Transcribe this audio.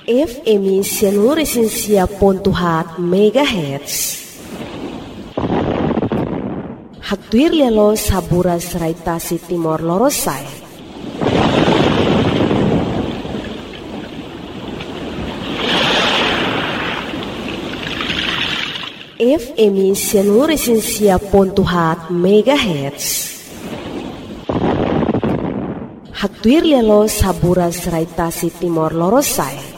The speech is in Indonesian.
FM Sianuresinsia Pontuhat Megahertz. Haktuir lialo saburas raitasi Timor Lorosai. FM Sianuresinsia Pontuhat Megahertz. Haktuir lialo saburas raitasi Timor Lorosai.